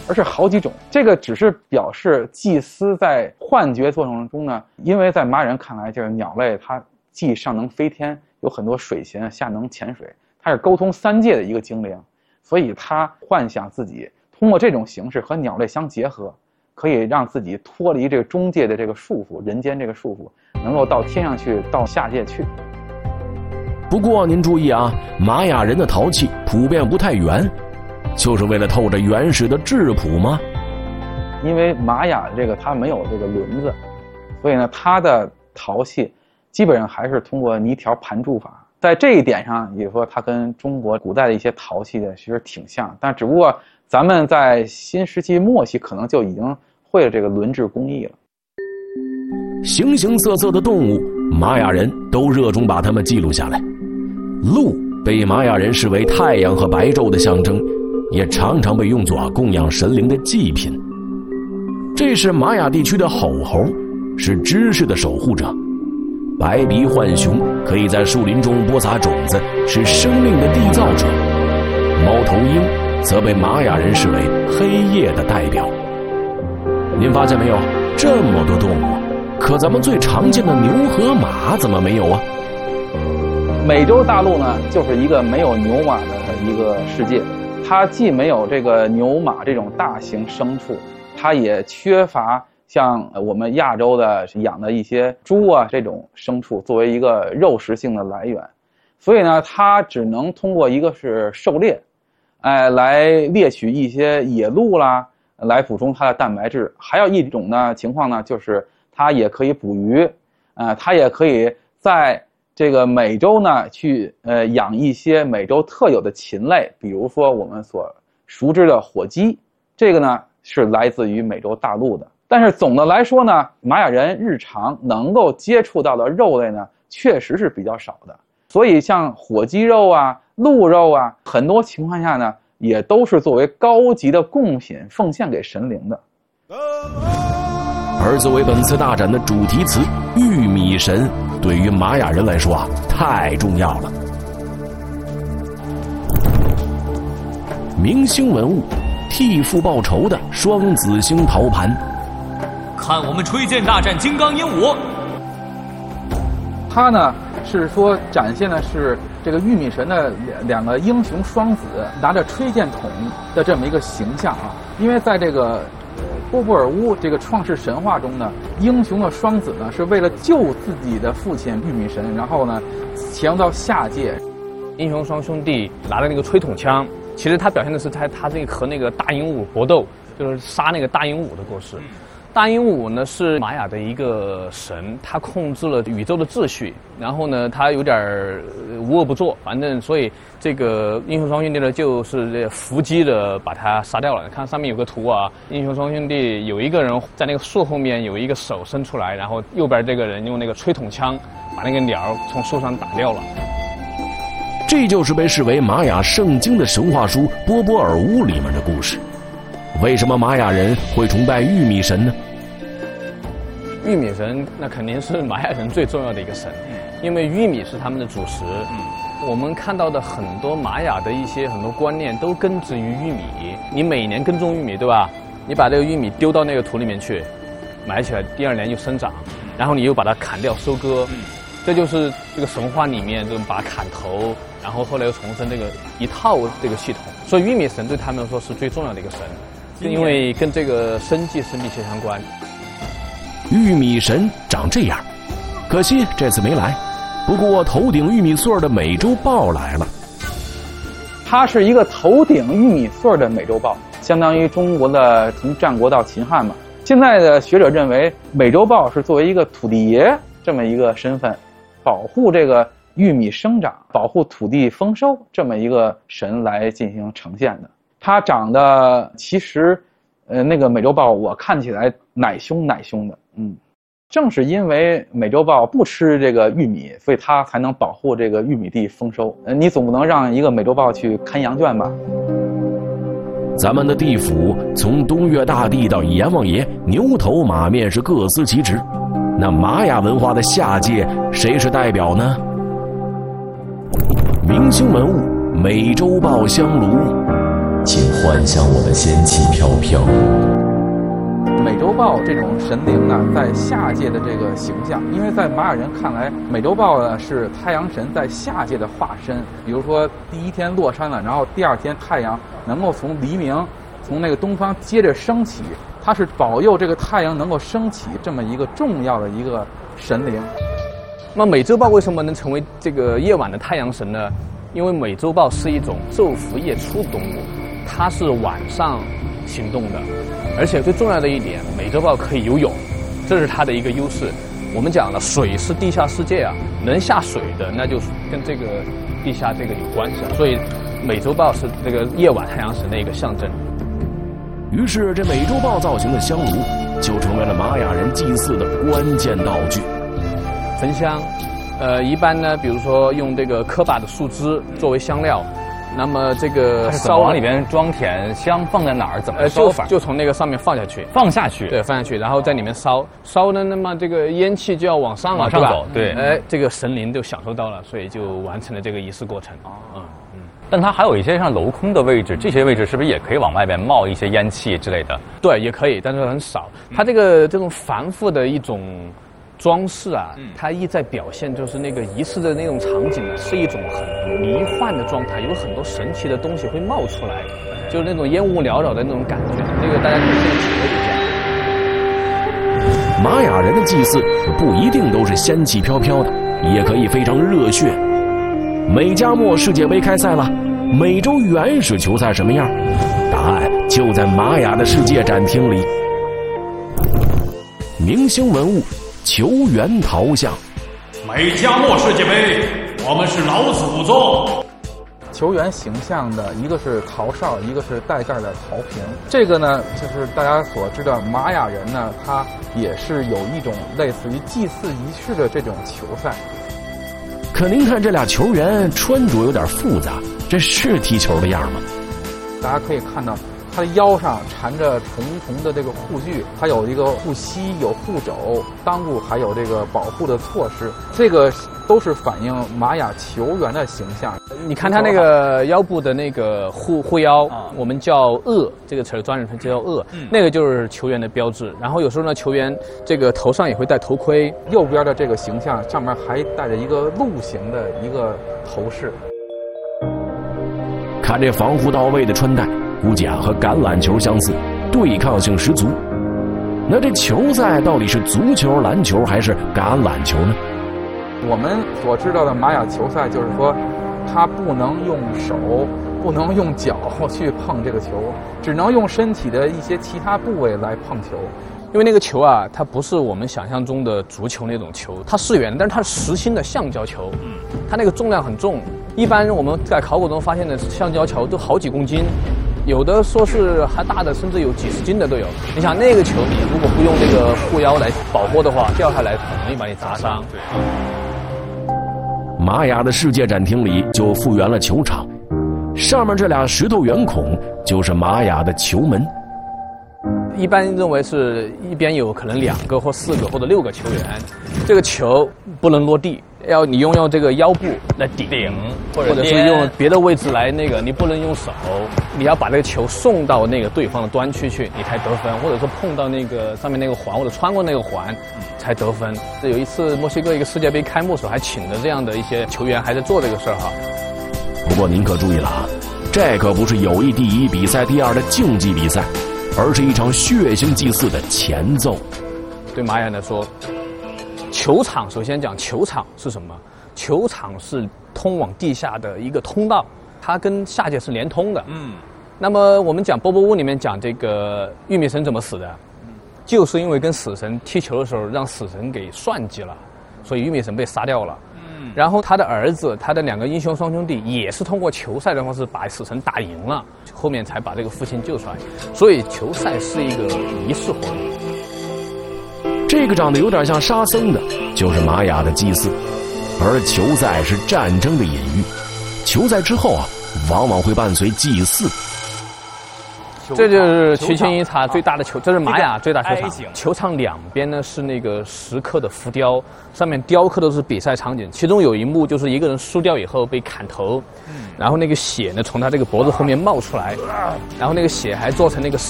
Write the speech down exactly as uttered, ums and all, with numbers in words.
而是好几种。这个只是表示祭司在幻觉过程中呢，因为在玛雅人看来，这个鸟类它既上能飞天，有很多水禽，下能潜水，它是沟通三界的一个精灵，所以他幻想自己通过这种形式和鸟类相结合，可以让自己脱离这个中界的这个束缚，人间这个束缚，能够到天上去，到下界去。 不过您注意啊，玛雅人的陶器普遍不太圆，就是为了透着原始的质朴吗？ 因为玛雅这个它没有这个轮子，所以呢，它的陶器基本上还是通过泥条盘铸法。在这一点上，也说它跟中国古代的一些陶器的其实挺像，但只不过咱们在新石器末期可能就已经会了这个轮制工艺了。 形形色色的动物，玛雅人都热衷把它们记录下来。鹿被玛雅人视为太阳和白昼的象征，也常常被用作供养神灵的祭品。这是玛雅地区的吼猴，是知识的守护者。白鼻浣熊可以在树林中播撒种子，是生命的缔造者。猫头鹰则被玛雅人视为黑夜的代表。您发现没有，这么多动物，可咱们最常见的牛和马怎么没有啊？ 美洲大陆呢，就是一个没有牛马的一个世界，它既没有这个牛马这种大型牲畜，它也缺乏像我们亚洲的养的一些猪啊这种牲畜作为一个肉食性的来源，所以呢，它只能通过一个是狩猎，哎，来猎取一些野鹿啦，来补充它的蛋白质。还有一种呢情况呢，就是它也可以捕鱼，呃，它也可以在这个美洲呢去呃养一些美洲特有的禽类，比如说我们所熟知的火鸡，这个呢是来自于美洲大陆的。但是总的来说呢，玛雅人日常能够接触到的肉类呢确实是比较少的，所以像火鸡肉啊、鹿肉啊，很多情况下呢也都是作为高级的贡品奉献给神灵的。 而作为本次大展的主题词玉米神，对于玛雅人来说啊，太重要了。明星文物，替父报仇的双子星陶盘。 看我们吹剑大战金刚鹦鹉。 它呢是说展现的是这个玉米神的两个英雄双子拿着吹剑筒的这么一个形象啊。因为在这个波波尔乌这个创世神话中呢，英雄的双子呢是为了救自己的父亲玉米神，然后呢潜入到下界。 英雄双兄弟拿着那个吹筒枪，其实他表现的是他他这个和那个大鹦鹉搏斗，就是杀那个大鹦鹉的故事。大鹦鹉呢是玛雅的一个神，他控制了宇宙的秩序，然后呢他有点无恶不作，反正所以这个英雄双兄弟呢就是伏击的把他杀掉了。看上面有个图啊，英雄双兄弟有一个人在那个树后面有一个手伸出来，然后右边这个人用那个吹筒枪把那个鸟从树上打掉了。 这就是被视为玛雅圣经的神话书《波波尔乌》里面的故事。为什么玛雅人会崇拜玉米神呢？ 玉米神那肯定是玛雅人最重要的一个神，因为玉米是他们的主食。我们看到的很多玛雅的一些很多观念都根植于玉米。你每年耕种玉米，对吧？你把这个玉米丢到那个土里面去，埋起来，第二年又生长，然后你又把它砍掉收割，这就是这个神话里面就把它砍头，然后后来又重生这个一套这个系统。所以玉米神对他们来说是最重要的一个神。因为跟这个生计是密切相关。 玉米神长这样，可惜这次没来。不过头顶玉米穗的美洲豹来了。 它是一个头顶玉米穗的美洲豹，相当于中国的从战国到秦汉嘛。现在的学者认为，美洲豹是作为一个土地爷这么一个身份，保护这个玉米生长、保护土地丰收这么一个神来进行呈现的。它长得其实，呃，那个美洲豹我看起来奶凶奶凶的，嗯，正是因为美洲豹不吃这个玉米，所以它才能保护这个玉米地丰收。呃，你总不能让一个美洲豹去看羊圈吧？ 咱们的地府从东岳大帝到阎王爷，牛头马面是各司其职。那玛雅文化的下界，谁是代表呢？明星文物美洲豹香炉。 金幻想我们仙气飘飘。 美洲豹这种神灵呢，在下界的这个形象，因为在玛雅人看来，美洲豹呢是太阳神在下界的化身。比如说第一天落山了，然后第二天太阳能够从黎明，从那个东方接着升起，它是保佑这个太阳能够升起这么一个重要的一个神灵。 那美洲豹为什么能成为这个夜晚的太阳神呢？因为美洲豹是一种昼伏夜出的动物，它是晚上行动的，而且最重要的一点，美洲豹可以游泳，这是它的一个优势。我们讲了，水是地下世界啊，能下水的那就跟这个地下这个有关系，所以美洲豹是这个夜晚太阳神的一个象征。 于是，这美洲豹造型的香炉就成为了玛雅人祭祀的关键道具。 焚香，呃，一般呢，比如说用这个柯巴的树枝作为香料。那么这个烧往里边装填香放在哪儿？怎么烧法？ 呃、就, 就从那个上面放下去， 放下去， 对，放下去，然后在里面烧，烧的那么这个烟气就要往上往上走，对， 哎，这个神灵就享受到了，所以就完成了这个仪式过程。 哦，嗯嗯。但它还有一些像镂空的位置，这些位置是不是也可以往外边冒一些烟气之类的？ 对，也可以，但是很少。它这个这种繁复的一种装饰啊，它意在表现就是那个仪式的那种场景呢，是一种很迷幻的状态，有很多神奇的东西会冒出来，就是那种烟雾缭绕的那种感觉。那个大家可以先体会一下。玛雅人的祭祀不一定都是仙气飘飘的，也可以非常热血。美加墨世界杯开赛了，美洲原始球赛什么样？答案就在玛雅的世界展厅里。明星文物。球员陶像， 美加墨世界杯，我们是老祖宗。 球员形象的一个是陶哨，一个是带盖的陶瓶。这个呢，就是大家所知道，玛雅人呢，他也是有一种类似于祭祀仪式的这种球赛。 可您看这俩球员穿着有点复杂，这是踢球的样吗？ 大家可以看到。它的腰上缠着重重的这个护具，它有一个护膝，有护肘，裆部还有这个保护的措施，这个都是反映玛雅球员的形象。 你看它那个腰部的那个护护腰，啊、我们叫轭，这个词儿专业叫轭，嗯、那个就是球员的标志。然后有时候呢，球员这个头上也会戴头盔。 右边的这个形象上面还带着一个鹿形的一个头饰。 看这防护到位的穿戴。估计啊和橄榄球相似，对抗性十足。那这球赛到底是足球、篮球还是橄榄球呢？ 我们所知道的玛雅球赛就是说，它不能用手、不能用脚去碰这个球，只能用身体的一些其他部位来碰球。 因为那个球啊，它不是我们想象中的足球那种球，它是圆的，但是它是实心的橡胶球，它那个重量很重。一般我们在考古中发现的橡胶球都好几公斤。有的说是还大的，甚至有几十斤的都有。你想那个球，你如果不用这个护腰来保护的话，掉下来很容易把你砸伤。对。 玛雅的世界展厅里就复原了球场，上面这俩石头圆孔就是玛雅的球门。 一般认为是一边有可能两个或四个或者六个球员，这个球不能落地。要你用用这个腰部来顶，或者是用别的位置来那个，你不能用手，你要把这个球送到那个对方的端区去，你才得分，或者说碰到那个上面那个环，或者穿过那个环才得分。有一次墨西哥一个世界杯开幕时候还请了这样的一些球员还在做这个事儿哈。 不过您可注意了啊，这可不是友谊第一比赛第二的竞技比赛，而是一场血腥祭祀的前奏。 对玛雅人来说，球场首先讲球场是什么？球场是通往地下的一个通道，它跟下界是连通的。嗯，那么我们讲波波屋里面讲这个玉米神怎么死的，就是因为跟死神踢球的时候让死神给算计了，所以玉米神被杀掉了。嗯，然后他的儿子，他的两个英雄双兄弟也是通过球赛的方式把死神打赢了，后面才把这个父亲救出来。所以球赛是一个仪式活动。 这个长得有点像沙僧的，就是玛雅的祭祀，而球赛是战争的隐喻。球赛之后啊，往往会伴随祭祀。 球这就是曲青一茶最大的球，这是玛雅最大球场。 这个 I 型球场两边呢是那个石刻的浮雕，上面雕刻的是比赛场景，其中有一幕就是一个人输掉以后被砍头，然后那个血呢从他这个脖子后面冒出来，然后那个血还做成那个